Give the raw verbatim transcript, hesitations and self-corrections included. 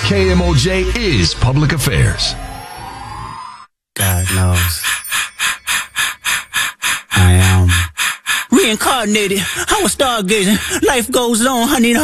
K M O J is public affairs. God knows. I am reincarnated. I was stargazing. Life goes on. I need